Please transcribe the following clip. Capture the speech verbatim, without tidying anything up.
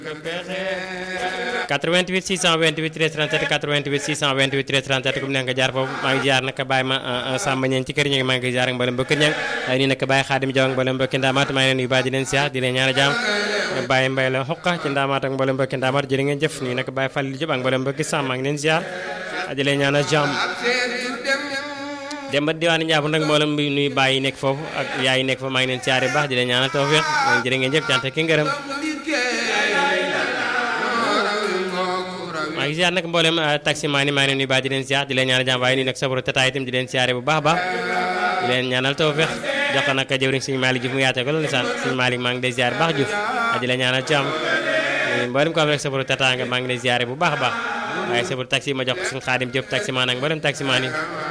quatre-vingt-huit six cent vingt-huit treize trente-sept quatre-vingt-huit six cent vingt-huit treize trente-sept comme ne nga jaar foofu maa ngi jaar naka Baye ma Samba Ñang ci kër ñi maa ngi jaar ak mboolem mbokk ñang ay ni naka Baye Xaadim Jaw ak mboolem mbokk Ndaamaat maa ngi leen nuyu baax di leen siyaar di leen ñaan jàmm Baye Mbay la xoqa ci Ndaamaat ak mboolem mbokk Ndaamaat jërë ngeen jëf nii naka Baye Fall Jóob ak mboolem mbokk Sam maa ngi leen siyaar di leen ñaan jàmm dem ba diwaanu Njaabu nag mboolem bi nuyu baay yi nekk foofu ak yaay yi nekk foofu maa ngi leen siyaare baax di leen ñaanal tawfeex jërë ngeen jëf cant ki ngërëm maa ngi siyaar nag mboolem taximaan yi maa ngi leen nuyu baax di leen siyaar di leen ñaanal jàmm waaye nii nag sabaru tataay itam di leen siyaare bu baax baax di leen ñaanal tawfeex jox ko nag jëwriñ Sëñ Malick Diouf mu yaate ko loolu ndeysaan Sëñ Malick maa ngi lay siyaare baax Diouf di leen ñaanal jàmm mboolem ko am rek sabaru tataay nga maa ngi lay siyaare bu baax baax waaye sabaru taxi ma jox ko Sëñ Xaadim Diop taximaan ak mboolem taximaan yi